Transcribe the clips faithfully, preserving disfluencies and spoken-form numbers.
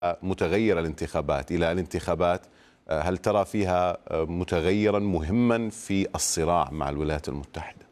متغير الانتخابات إلى الانتخابات، هل ترى فيها متغيرا مهما في الصراع مع الولايات المتحدة؟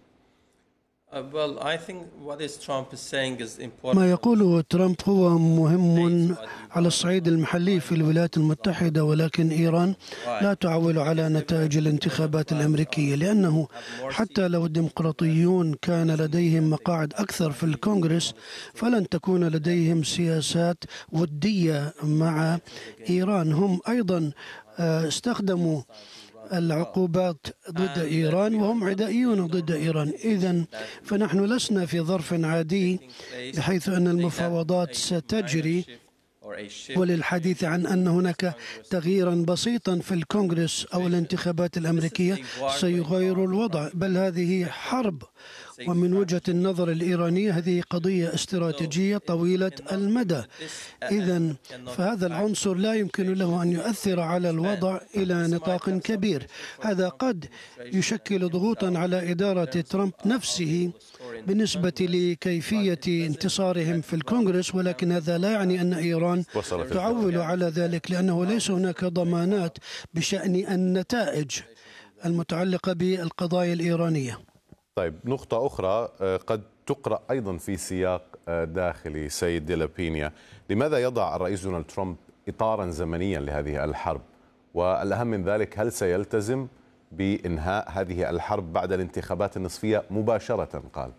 ما يقوله ترامب هو مهم على الصعيد المحلي في الولايات المتحدة، ولكن إيران لا تعول على نتائج الانتخابات الأمريكية، لأنه حتى لو الديمقراطيون كان لديهم مقاعد أكثر في الكونغرس فلن تكون لديهم سياسات ودية مع إيران. هم أيضا استخدموا العقوبات ضد إيران وهم عدائيون ضد إيران. إذن فنحن لسنا في ظرف عادي بحيث أن المفاوضات ستجري، وللحديث عن أن هناك تغييرا بسيطا في الكونغرس أو الانتخابات الأمريكية سيغير الوضع، بل هذه حرب. ومن وجهة النظر الإيرانية هذه قضية استراتيجية طويلة المدى. إذن فهذا العنصر لا يمكن له أن يؤثر على الوضع إلى نطاق كبير. هذا قد يشكل ضغوطا على إدارة ترامب نفسه بالنسبة لكيفية انتصارهم في الكونغرس، ولكن هذا لا يعني أن إيران تعول على ذلك، لأنه ليس هناك ضمانات بشأن النتائج المتعلقة بالقضايا الإيرانية. طيب، نقطة أخرى قد تقرأ أيضا في سياق داخلي سيد دي لا بينيا، لماذا يضع الرئيس دونالد ترامب إطارا زمنيا لهذه الحرب؟ والأهم من ذلك، هل سيلتزم بإنهاء هذه الحرب بعد الانتخابات النصفية مباشرة؟ قال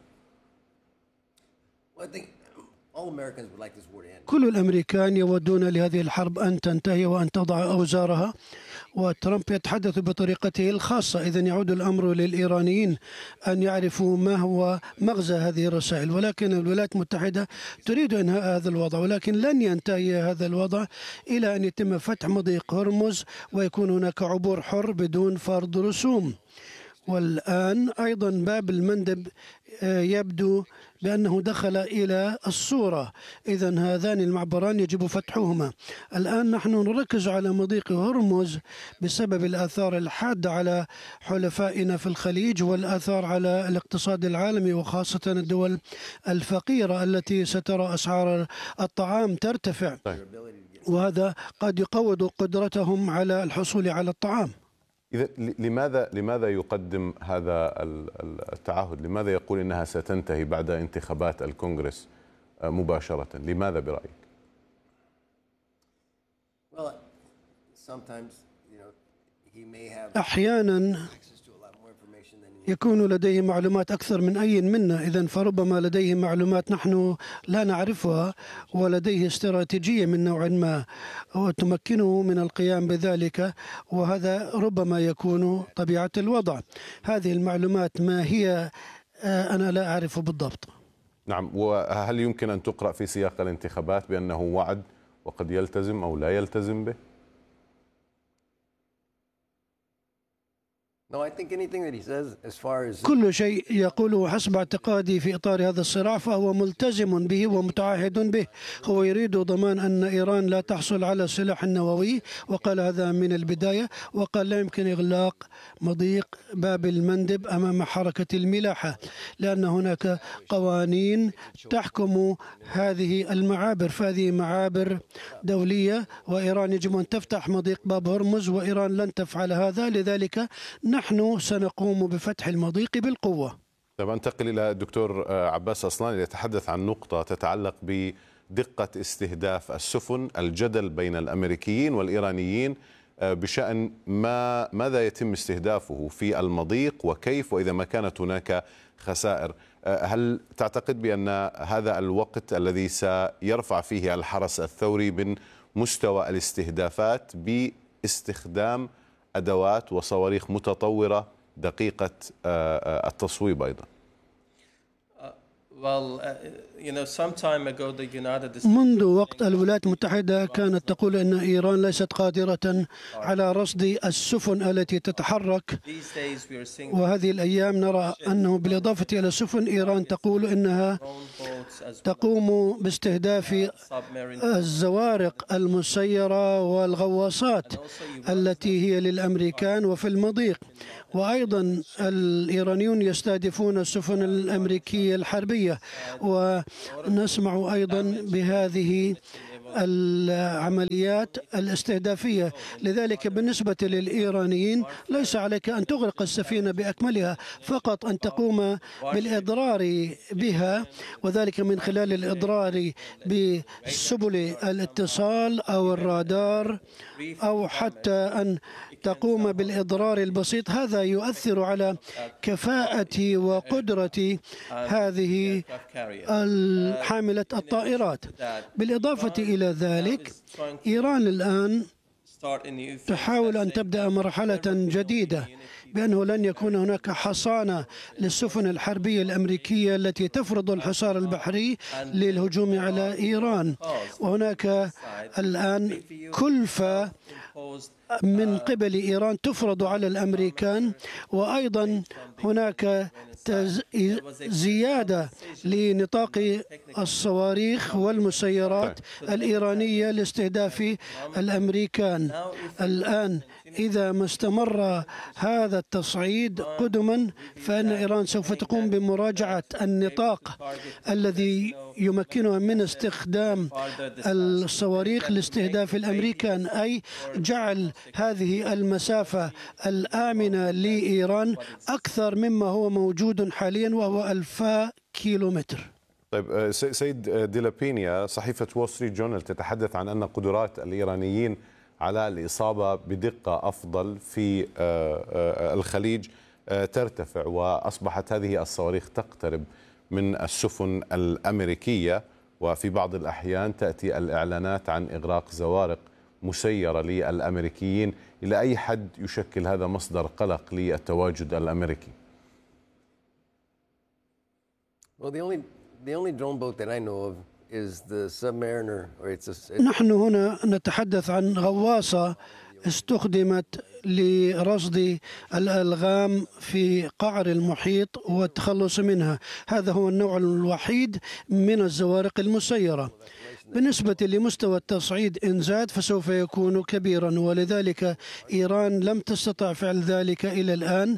كل الأمريكان يودون لهذه الحرب أن تنتهي وأن تضع أوزارها، وترامب يتحدث بطريقته الخاصة. إذن يعود الأمر للإيرانيين أن يعرفوا ما هو مغزى هذه الرسائل، ولكن الولايات المتحدة تريد إنهاء هذا الوضع، ولكن لن ينتهي هذا الوضع إلى أن يتم فتح مضيق هرمز ويكون هناك عبور حر بدون فرض رسوم. والآن أيضا باب المندب يبدو بأنه دخل إلى الصورة. إذن هذان المعبران يجب فتحهما. الآن نحن نركز على مضيق هرمز بسبب الآثار الحادة على حلفائنا في الخليج والآثار على الاقتصاد العالمي، وخاصة الدول الفقيرة التي سترى أسعار الطعام ترتفع، وهذا قد يقوض قدرتهم على الحصول على الطعام. إذا لماذا لماذا يقدم هذا التعهد؟ لماذا يقول إنها ستنتهي بعد انتخابات الكونغرس مباشرة؟ لماذا برأيك؟ أحيانا يكون لديه معلومات أكثر من أي منا، إذن فربما لديه معلومات نحن لا نعرفها، ولديه استراتيجية من نوع ما وتمكنه من القيام بذلك، وهذا ربما يكون طبيعة الوضع. هذه المعلومات ما هي أنا لا أعرف بالضبط. نعم، وهل يمكن أن تقرأ في سياق الانتخابات بأنه وعد وقد يلتزم أو لا يلتزم به؟ كل شيء يقوله حسب اعتقادي في إطار هذا الصراع فهو ملتزم به ومتعهد به. هو يريد ضمان أن إيران لا تحصل على سلاح نووي، وقال هذا من البداية، وقال لا يمكن إغلاق مضيق باب المندب أمام حركة الملاحة، لأن هناك قوانين تحكم هذه المعابر، فهذه معابر دولية، وإيران يجب أن تفتح مضيق باب هرمز، وإيران لن تفعل هذا. لذلك نحن سنقوم بفتح المضيق بالقوة. طيب، أنتقل إلى الدكتور عباس أصلان يتحدث عن نقطة تتعلق بدقة استهداف السفن، الجدل بين الأمريكيين والإيرانيين بشأن ما ماذا يتم استهدافه في المضيق وكيف، وإذا ما كانت هناك خسائر. هل تعتقد بأن هذا الوقت الذي سيرفع فيه الحرس الثوري من مستوى الاستهدافات باستخدام أدوات وصواريخ متطورة دقيقة التصويب أيضا؟ منذ وقت الولايات المتحدة كانت تقول أن إيران ليست قادرة على رصد السفن التي تتحرك، وهذه الأيام نرى أنه بالإضافة إلى السفن إيران تقول أنها تقوم باستهداف الزوارق المسيرة والغواصات التي هي للأمريكان وفي المضيق. وأيضا الإيرانيون يستهدفون السفن الأمريكية الحربية، ونسمع أيضا بهذه العمليات الاستهدافية. لذلك بالنسبة للإيرانيين ليس عليك أن تغرق السفينة بأكملها، فقط أن تقوم بالإضرار بها، وذلك من خلال الإضرار بسبل الاتصال أو الرادار، أو حتى أن تقوم بالإضرار البسيط. هذا يؤثر على كفاءة وقدرة هذه حاملة الطائرات. بالإضافة إلى ذلك، إيران الآن تحاول أن تبدأ مرحلة جديدة، بأنه لن يكون هناك حصانة للسفن الحربية الأمريكية التي تفرض الحصار البحري للهجوم على إيران. وهناك الآن كلفة من قبل إيران تفرض على الأمريكان، وأيضا هناك زيادة لنطاق الصواريخ والمسيرات الإيرانية لاستهداف الأمريكان. الآن إذا ما استمر هذا التصعيد قدما، فإن إيران سوف تقوم بمراجعة النطاق الذي يمكنها من استخدام الصواريخ لاستهداف الأمريكان، أي جعل هذه المسافة الآمنة لإيران أكثر مما هو موجود حاليا، وهو ألف كيلومتر. طيب سيد ديلابينيا، صحيفة وول ستريت جورنال تتحدث عن أن قدرات الإيرانيين على الإصابة بدقة أفضل في الخليج ترتفع، وأصبحت هذه الصواريخ تقترب من السفن الأمريكية، وفي بعض الأحيان تأتي الإعلانات عن إغراق زوارق مسيرة للأمريكيين. إلى أي حد يشكل هذا مصدر قلق للتواجد الأمريكي؟ نحن هنا نتحدث عن غواصة استخدمت لرصد الألغام في قعر المحيط والتخلص منها. هذا هو النوع الوحيد من الزوارق المسيرة. بالنسبة لمستوى التصعيد إن زاد فسوف يكون كبيرا، ولذلك إيران لم تستطع فعل ذلك إلى الآن،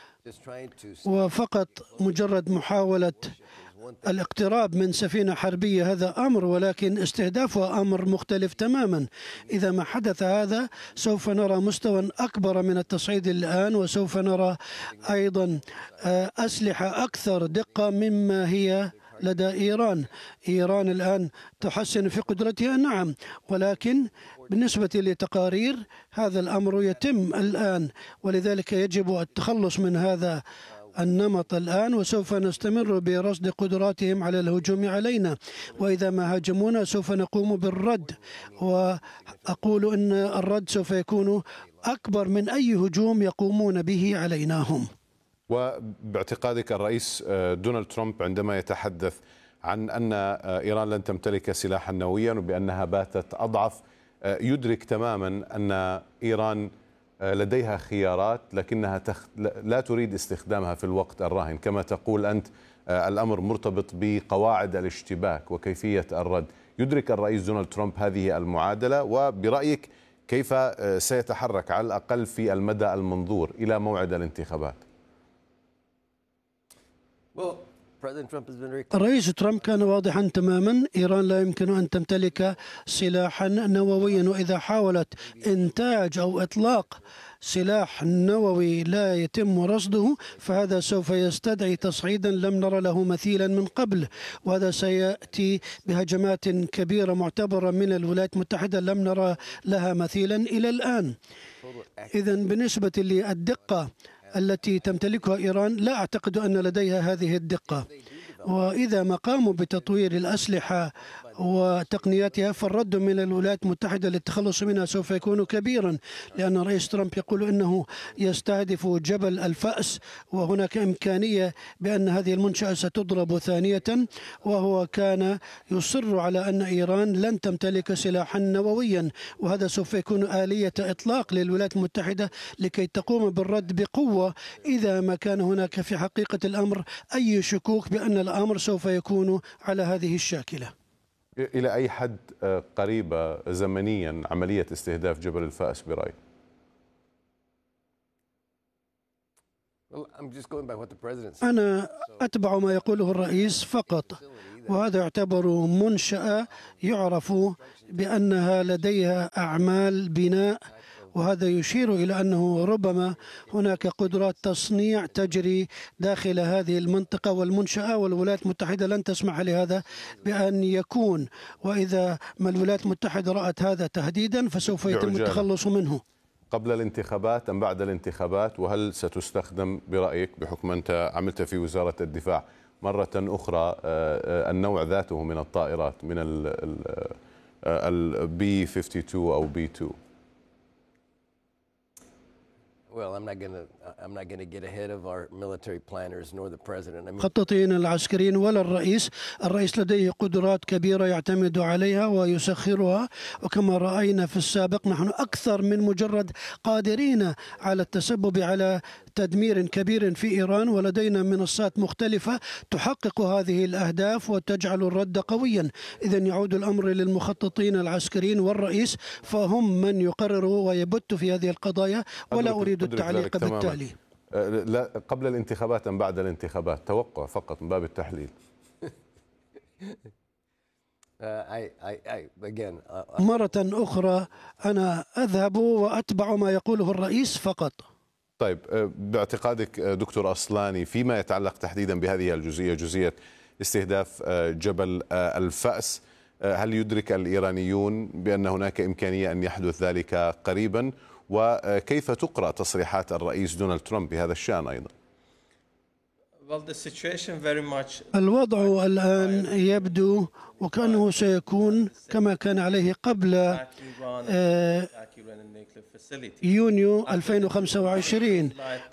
وفقط مجرد محاولة الاقتراب من سفينة حربية هذا أمر، ولكن استهدافها أمر مختلف تماما. إذا ما حدث هذا سوف نرى مستوى أكبر من التصعيد الآن، وسوف نرى أيضا أسلحة أكثر دقة مما هي لدى إيران. إيران الآن تحسن في قدرتها، نعم، ولكن بالنسبة لتقارير هذا الأمر يتم الآن، ولذلك يجب التخلص من هذا النمط الآن، وسوف نستمر برصد قدراتهم على الهجوم علينا، وإذا ما هاجمونا سوف نقوم بالرد، وأقول أن الرد سوف يكون أكبر من أي هجوم يقومون به علينا هم. وباعتقادك الرئيس دونالد ترامب عندما يتحدث عن أن إيران لن تمتلك سلاحا نوويا وبأنها باتت أضعف، يدرك تماما أن إيران لديها خيارات لكنها تخ... لا تريد استخدامها في الوقت الراهن، كما تقول أنت الأمر مرتبط بقواعد الاشتباك وكيفية الرد. يدرك الرئيس دونالد ترامب هذه المعادلة؟ وبرأيك كيف سيتحرك على الأقل في المدى المنظور إلى موعد الانتخابات؟ الرئيس ترامب كان واضحا تماما، إيران لا يمكن أن تمتلك سلاحا نوويا، وإذا حاولت إنتاج أو إطلاق سلاح نووي لا يتم رصده فهذا سوف يستدعي تصعيدا لم نرى له مثيلا من قبل، وهذا سيأتي بهجمات كبيرة معتبرة من الولايات المتحدة لم نرى لها مثيلا إلى الآن. إذن بالنسبة للدقة التي تمتلكها إيران لا أعتقد أن لديها هذه الدقة، وإذا ما قاموا بتطوير الأسلحة وتقنياتها فالرد من الولايات المتحدة للتخلص منها سوف يكون كبيرا، لأن الرئيس ترامب يقول أنه يستهدف جبل الفأس، وهناك إمكانية بأن هذه المنشأة ستضرب ثانية، وهو كان يصر على أن إيران لن تمتلك سلاحا نوويا، وهذا سوف يكون آلية إطلاق للولايات المتحدة لكي تقوم بالرد بقوة إذا ما كان هناك في حقيقة الأمر أي شكوك بأن الأمر سوف يكون على هذه الشاكلة. إلى أي حد قريبة زمنيا عملية استهداف جبل الفأس برأيك؟ أنا أتبع ما يقوله الرئيس فقط، وهذا يعتبر منشأة يعرف بأنها لديها أعمال بناء، وهذا يشير إلى أنه ربما هناك قدرات تصنيع تجري داخل هذه المنطقة والمنشأة، والولايات المتحدة لن تسمح لهذا بأن يكون، وإذا ما الولايات المتحدة رأت هذا تهديدا فسوف يتم التخلص منه. قبل الانتخابات أم بعد الانتخابات؟ وهل ستستخدم برأيك بحكم أنت عملت في وزارة الدفاع مرة أخرى النوع ذاته من الطائرات من ال بي خمسة وخمسين أو بي اثنين؟ مخططين العسكريين ولا الرئيس. الرئيس لديه قدرات كبيرة يعتمد عليها ويسخرها، وكما رأينا في السابق نحن أكثر من مجرد قادرين على التسبب على تدمير كبير في إيران، ولدينا منصات مختلفة تحقق هذه الأهداف وتجعل الرد قويا. إذن يعود الأمر للمخططين العسكريين والرئيس، فهم من يقرروا ويبت في هذه القضايا، ولا أريد التعليق بالتالي. لا قبل الانتخابات أم بعد الانتخابات؟ توقع فقط من باب التحليل. مرة أخرى أنا أذهب وأتبع ما يقوله الرئيس فقط. طيب، باعتقادك دكتور أصلاني فيما يتعلق تحديدا بهذه الجزئية، جزئية استهداف جبل الفأس، هل يدرك الإيرانيون بأن هناك إمكانية أن يحدث ذلك قريبا؟ وكيف تقرأ تصريحات الرئيس دونالد ترامب بهذا الشأن أيضا؟ الوضع الآن يبدو وكأنه سيكون كما كان عليه قبل يونيو ألفين وخمسة وعشرين،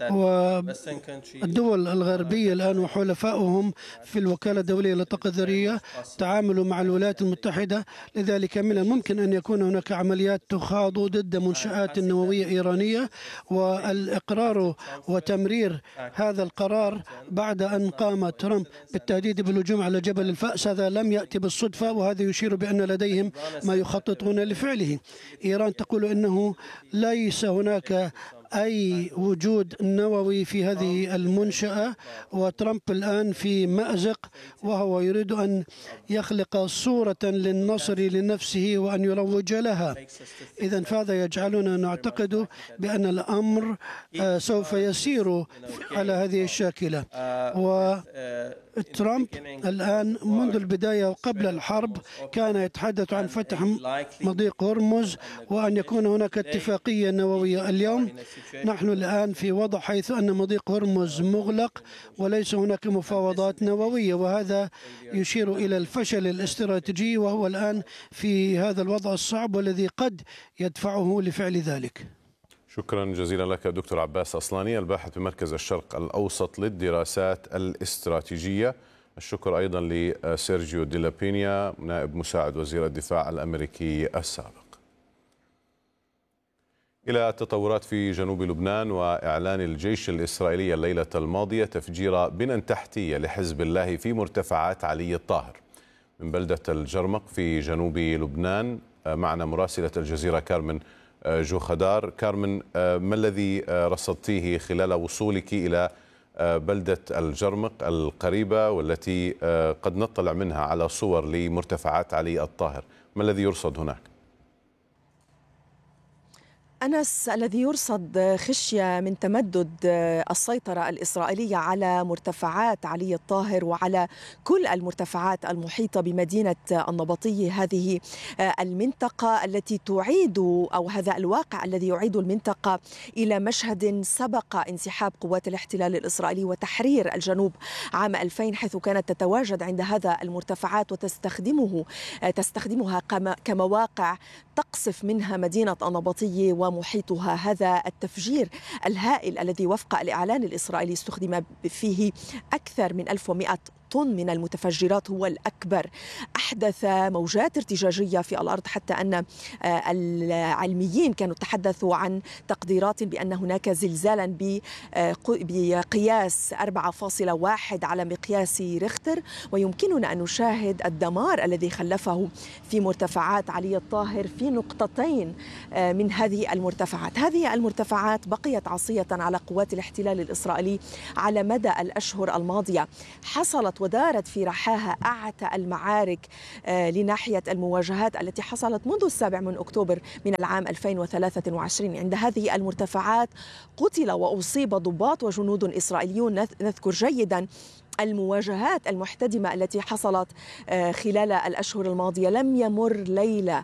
والدول الغربية الآن وحلفائهم في الوكالة الدولية للطاقة الذرية تعاملوا مع الولايات المتحدة، لذلك من الممكن أن يكون هناك عمليات تخاض ضد منشآت نووية إيرانية، والإقرار وتمرير هذا القرار بعد أن قام ترامب بالتهديد بالهجوم على جبل الفأس هذا لم يأتي بالصدفة، وهذا يشير بأن لديهم ما يخططون لفعله. إيران تقول إنه ليس هناك أي وجود نووي في هذه المنشأة، وترامب الآن في مأزق وهو يريد أن يخلق صورة للنصر لنفسه وأن يروج لها. إذن فهذا يجعلنا نعتقد بأن الأمر سوف يسير على هذه الشاكلة. وترامب الآن منذ البداية وقبل الحرب كان يتحدث عن فتح مضيق هرمز وأن يكون هناك اتفاقية نووية. اليوم نحن الآن في وضع حيث أن مضيق هرمز مغلق وليس هناك مفاوضات نووية، وهذا يشير إلى الفشل الاستراتيجي، وهو الآن في هذا الوضع الصعب والذي قد يدفعه لفعل ذلك. شكرا جزيلا لك دكتور عباس أصلاني، الباحث بمركز الشرق الأوسط للدراسات الاستراتيجية. الشكر أيضا لسيرجيو دي لابينيا نائب مساعد وزير الدفاع الأمريكي السابق. إلى التطورات في جنوب لبنان، وإعلان الجيش الإسرائيلي الليلة الماضية تفجير بنى تحتية لحزب الله في مرتفعات علي الطاهر من بلدة الجرمق في جنوب لبنان. معنا مراسلة الجزيرة كارمن جوخدار. كارمن، ما الذي رصدتيه خلال وصولك إلى بلدة الجرمق القريبة والتي قد نطلع منها على صور لمرتفعات علي الطاهر؟ ما الذي يرصد هناك؟ أنس، الذي يرصد خشية من تمدد السيطرة الإسرائيلية على مرتفعات علي الطاهر وعلى كل المرتفعات المحيطة بمدينة النبطية. هذه المنطقة التي تعيد أو هذا الواقع الذي يعيد المنطقة إلى مشهد سبق انسحاب قوات الاحتلال الإسرائيلي وتحرير الجنوب عام ألفين، حيث كانت تتواجد عند هذا المرتفعات وتستخدمه تستخدمها كمواقع تقصف منها مدينة النبطية ومحيطها. هذا التفجير الهائل الذي وفق الإعلان الإسرائيلي استخدم فيه أكثر من ألف ومئة طن من المتفجرات هو الأكبر، أحدث موجات ارتجاجية في الأرض، حتى أن العلميين كانوا تحدثوا عن تقديرات بأن هناك زلزالا بقياس أربعة فاصلة واحد على مقياس ريختر، ويمكننا أن نشاهد الدمار الذي خلفه في مرتفعات علي الطاهر في نقطتين من هذه المرتفعات. هذه المرتفعات بقيت عصية على قوات الاحتلال الإسرائيلي على مدى الأشهر الماضية. حصلت حصلت ودارت في رحاها أعتى المعارك لناحية المواجهات التي حصلت منذ السابع من أكتوبر من العام ألفين وثلاثة وعشرين. عند هذه المرتفعات قتل وأصيب ضباط وجنود إسرائيليون. نذكر جيدا المواجهات المحتدمة التي حصلت خلال الأشهر الماضية. لم يمر ليلة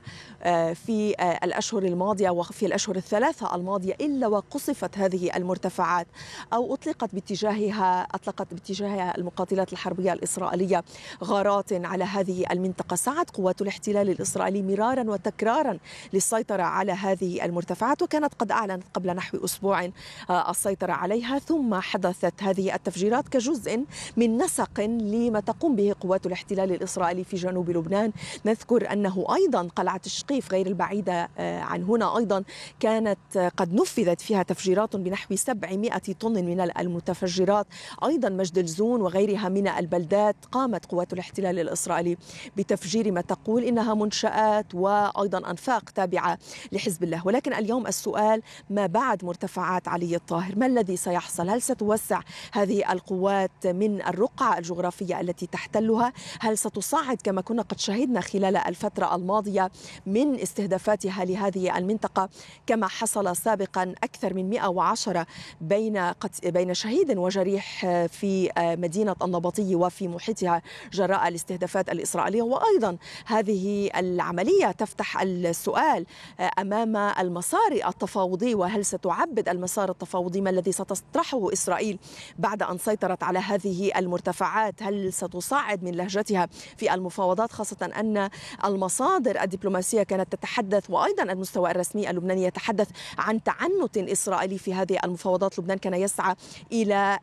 في الأشهر الماضية وفي الأشهر الثلاثة الماضية إلا وقصفت هذه المرتفعات أو أطلقت باتجاهها أطلقت باتجاهها المقاتلات الحربية الإسرائيلية غارات على هذه المنطقة. سعت قوات الاحتلال الإسرائيلي مرارا وتكرارا للسيطرة على هذه المرتفعات، وكانت قد أعلنت قبل نحو أسبوع السيطرة عليها، ثم حدثت هذه التفجيرات كجزء من نسق لما تقوم به قوات الاحتلال الإسرائيلي في جنوب لبنان. نذكر أنه أيضا قلعة الشقيف غير البعيدة عن هنا أيضا كانت قد نفذت فيها تفجيرات بنحو سبعمائة طن من المتفجرات. أيضا مجد الزون وغيرها من البلدات قامت قوات الاحتلال الإسرائيلي بتفجير ما تقول إنها منشآت وأيضا أنفاق تابعة لحزب الله. ولكن اليوم السؤال ما بعد مرتفعات علي الطاهر؟ ما الذي سيحصل؟ هل ستوسع هذه القوات من الرقعة الجغرافية التي تحتلها؟ هل ستصعد كما كنا قد شهدنا خلال الفترة الماضية من استهدافاتها لهذه المنطقة كما حصل سابقا أكثر من مئة وعشرة بين بين شهيد وجريح في مدينة النبطي وفي محيطها جراء الاستهدافات الإسرائيلية؟ وأيضا هذه العملية تفتح السؤال أمام المسار التفاوضي، وهل ستعبد المسار التفاوضي؟ ما الذي ستطرحه إسرائيل بعد أن سيطرت على هذه المرتفعات؟ هل ستصعد من لهجتها في المفاوضات، خاصة أن المصادر الدبلوماسية كانت تتحدث وأيضا المستوى الرسمي اللبناني يتحدث عن تعنت إسرائيلي في هذه المفاوضات؟ لبنان كان يسعى إلى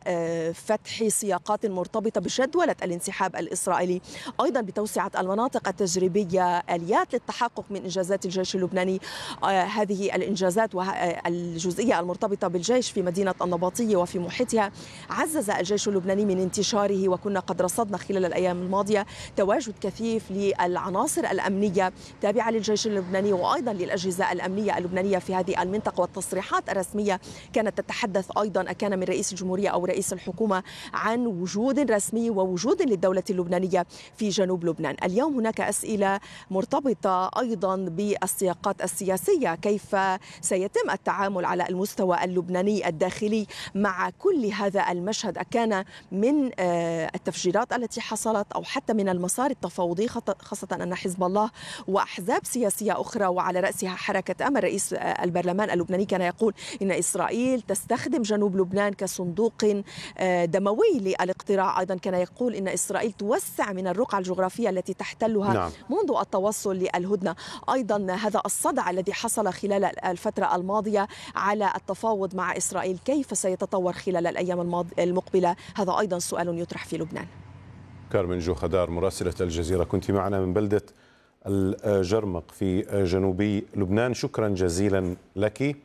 فتح سياقات مرتبطة بجدولة الانسحاب الإسرائيلي، أيضا بتوسعة المناطق التجريبية، آليات للتحقق من إنجازات الجيش اللبناني. هذه الإنجازات والجزئية المرتبطة بالجيش في مدينة النبطية وفي محيطها عزز الجيش اللبناني من انتشاره، وكنا قد رصدنا خلال الأيام الماضية تواجد كثيف للعناصر الأمنية تابعة للجيش اللبناني وأيضا للأجهزة الأمنية اللبنانية في هذه المنطقة. والتصريحات الرسمية كانت تتحدث أيضا كان من رئيس الجمهورية أو رئيس الحكومة عن وجود رسمي ووجود للدولة اللبنانية في جنوب لبنان. اليوم هناك أسئلة مرتبطة أيضا بالسياقات السياسية، كيف سيتم التعامل على المستوى اللبناني الداخلي مع كل هذا المشهد؟ أكان من التفجيرات التي حصلت أو حتى من المسار التفاوضي، خاصة أن حزب الله وأحزاب سياسية أخرى وعلى رأسها حركة أمل رئيس البرلمان اللبناني كان يقول إن إسرائيل تستخدم جنوب لبنان كصندوق دموي للاقتراع. أيضا كان يقول إن إسرائيل توسع من الرقعة الجغرافية التي تحتلها نعم. منذ التوصل للهدنة. أيضا هذا الصدع الذي حصل خلال الفترة الماضية على التفاوض مع إسرائيل كيف سيتطور خلال الأيام المقبلة؟ هذا أيضا سؤال يطرح في لبنان. كارمن جو خدار مراسلة الجزيرة، كنت معنا من بلدة الجرمق في جنوبي لبنان، شكرا جزيلا لك.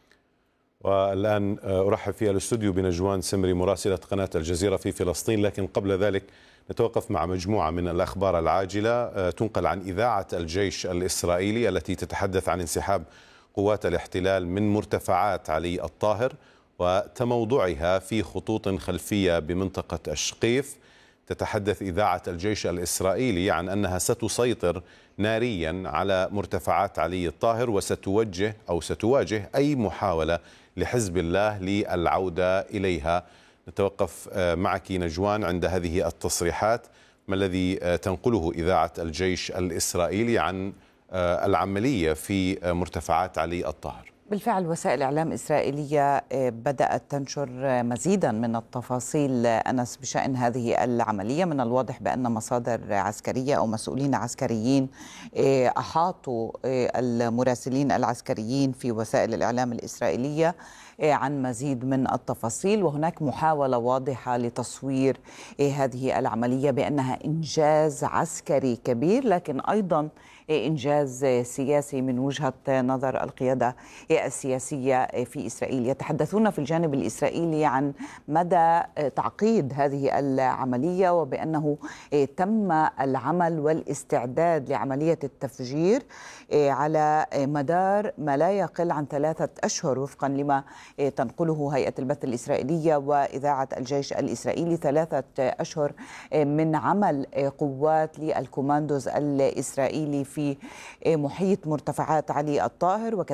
والآن أرحب في الاستوديو بنجوان سمري مراسلة قناة الجزيرة في فلسطين، لكن قبل ذلك نتوقف مع مجموعة من الأخبار العاجلة تنقل عن إذاعة الجيش الإسرائيلي التي تتحدث عن انسحاب قوات الاحتلال من مرتفعات علي الطاهر وتموضعها في خطوط خلفية بمنطقة الشقيف. تتحدث إذاعة الجيش الإسرائيلي عن أنها ستسيطر ناريا على مرتفعات علي الطاهر وستوجه أو ستواجه أي محاولة لحزب الله للعودة إليها. نتوقف معك نجوان عند هذه التصريحات، ما الذي تنقله إذاعة الجيش الإسرائيلي عن العملية في مرتفعات علي الطاهر؟ بالفعل وسائل إعلام إسرائيلية بدأت تنشر مزيدا من التفاصيل أنس بشأن هذه العملية. من الواضح بأن مصادر عسكرية أو مسؤولين عسكريين أحاطوا المراسلين العسكريين في وسائل الإعلام الإسرائيلية عن مزيد من التفاصيل، وهناك محاولة واضحة لتصوير هذه العملية بأنها إنجاز عسكري كبير، لكن أيضا إنجاز سياسي من وجهة نظر القيادة السياسية في إسرائيل. يتحدثون في الجانب الإسرائيلي عن مدى تعقيد هذه العملية وبأنه تم العمل والاستعداد لعملية التفجير على مدار ما لا يقل عن ثلاثة أشهر وفقا لما تنقله هيئة البث الإسرائيلية وإذاعة الجيش الإسرائيلي. ثلاثة أشهر من عمل قوات للكوماندوز الإسرائيلي في محيط مرتفعات علي الطاهر.